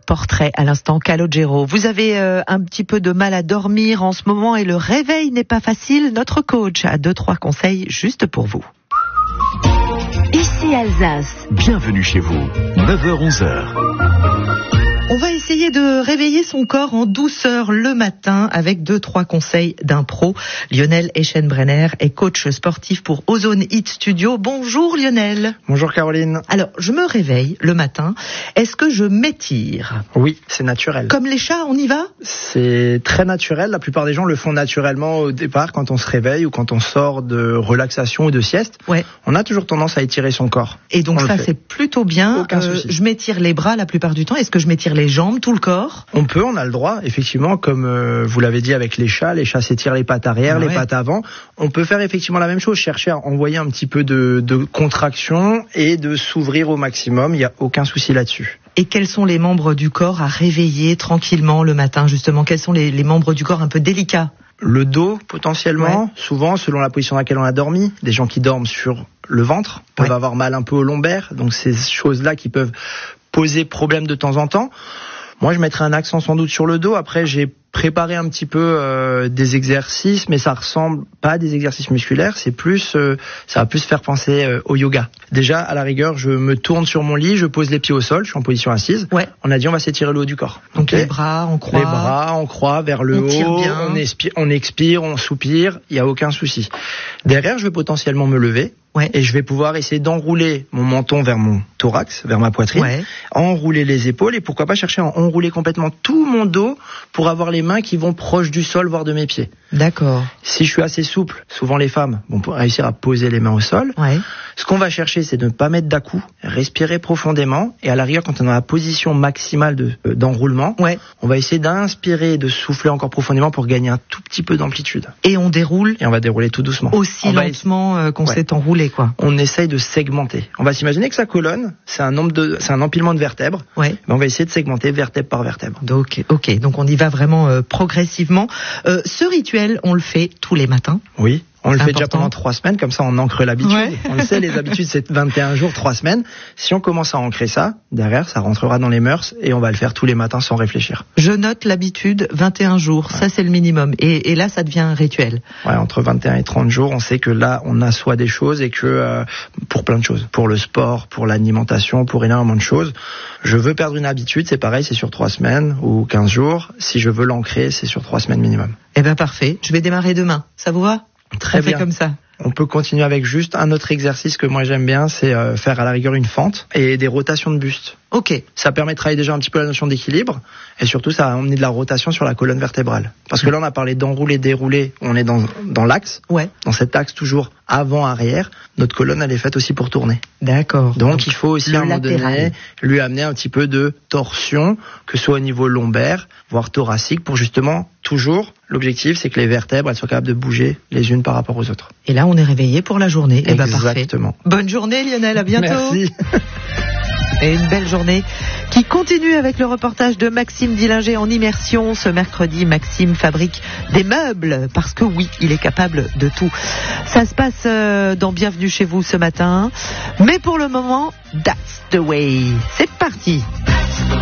Portrait à l'instant, Calogero. Vous avez un petit peu de mal à dormir en ce moment et le réveil n'est pas facile. Notre coach a 2-3 conseils juste pour vous. Ici Alsace. Bienvenue chez vous, 9h-11h. On va essayer de réveiller son corps en douceur le matin avec 2-3 conseils d'un pro. Lionel Eschenbrenner est coach sportif pour Ozone Hit Studio. Bonjour Lionel. Bonjour Caroline. Alors, je me réveille le matin. Est-ce que je m'étire ? Oui, c'est naturel. Comme les chats, on y va ? C'est très naturel. La plupart des gens le font naturellement au départ quand on se réveille ou quand on sort de relaxation ou de sieste. Ouais. On a toujours tendance à étirer son corps. Et donc ça, c'est plutôt bien. Aucun souci. Je m'étire les bras la plupart du temps. Est-ce que je m'étire les jambes, tout le corps ? On a le droit, effectivement, comme vous l'avez dit avec les chats s'étirent les pattes arrière, les pattes avant. On peut faire effectivement la même chose, chercher à envoyer un petit peu de contraction et de s'ouvrir au maximum. Il n'y a aucun souci là-dessus. Et quels sont les membres du corps à réveiller tranquillement le matin, justement ? Quels sont les membres du corps un peu délicats ? Le dos, potentiellement, souvent, selon la position dans laquelle on a dormi. Des gens qui dorment sur le ventre peuvent avoir mal un peu au lombaire. Donc, ces choses-là qui peuvent poser problème de temps en temps. Moi, je mettrais un accent sans doute sur le dos. Après, j'ai préparé un petit peu des exercices, mais ça ressemble pas à des exercices musculaires. C'est plus, ça va plus faire penser au yoga. Déjà, à la rigueur, je me tourne sur mon lit, je pose les pieds au sol, je suis en position assise. Ouais. On a dit, on va s'étirer le haut du corps. Donc les bras en croix. Les bras en croix vers le haut. On expire, on soupire. Il y a aucun souci. Derrière, je vais potentiellement me lever. Ouais. Et je vais pouvoir essayer d'enrouler mon menton vers mon thorax, vers ma poitrine, enrouler les épaules et pourquoi pas chercher à enrouler complètement tout mon dos pour avoir les mains qui vont proche du sol, voire de mes pieds. D'accord. Si je suis assez souple, souvent les femmes vont réussir à poser les mains au sol. Ouais. Ce qu'on va chercher, c'est de ne pas mettre d'à-coups, respirer profondément et à la rigueur, quand on est dans la position maximale d'enroulement, on va essayer d'inspirer et de souffler encore profondément pour gagner un tout petit peu d'amplitude. Et on déroule. Et on va dérouler tout doucement. Aussi lentement qu'on s'est enroulé. On essaye de segmenter. On va s'imaginer que sa colonne, c'est un empilement de vertèbres. Ouais. Mais on va essayer de segmenter vertèbre par vertèbre. Donc on y va vraiment progressivement. Ce rituel, on le fait tous les matins. Oui. On le fait déjà pendant 3 semaines, comme ça on ancre l'habitude. Ouais. On le sait, les habitudes c'est 21 jours, 3 semaines. Si on commence à ancrer ça, derrière ça rentrera dans les mœurs et on va le faire tous les matins sans réfléchir. Je note l'habitude, 21 jours, ça c'est le minimum. Et là ça devient un rituel. Ouais, entre 21 et 30 jours, on sait que là on assoit des choses et que pour plein de choses. Pour le sport, pour l'alimentation, pour énormément de choses. Je veux perdre une habitude, c'est pareil, c'est sur 3 semaines ou 15 jours. Si je veux l'ancrer, c'est sur 3 semaines minimum. Eh ben parfait, je vais démarrer demain. Ça vous va ? Très bien. Comme ça. On peut continuer avec juste un autre exercice que moi j'aime bien, c'est faire à la rigueur une fente et des rotations de buste. Ok. Ça permet de travailler déjà un petit peu la notion d'équilibre et surtout ça va emmener de la rotation sur la colonne vertébrale. Parce que là on a parlé d'enrouler, dérouler, on est dans l'axe. Ouais. Dans cet axe toujours avant-arrière, notre colonne elle est faite aussi pour tourner. D'accord. Donc il faut aussi à un moment donné lui amener un petit peu de torsion, que ce soit au niveau lombaire, voire thoracique, pour justement toujours, l'objectif c'est que les vertèbres elles soient capables de bouger les unes par rapport aux autres. Et là on est réveillé pour la journée. Exactement. Parfait. Bonne journée Lionel, à bientôt. Merci. Et une belle journée qui continue avec le reportage de Maxime Dillinger en immersion. Ce mercredi, Maxime fabrique des meubles parce que oui, il est capable de tout. Ça se passe dans Bienvenue chez vous ce matin. Mais pour le moment, that's the way. C'est parti.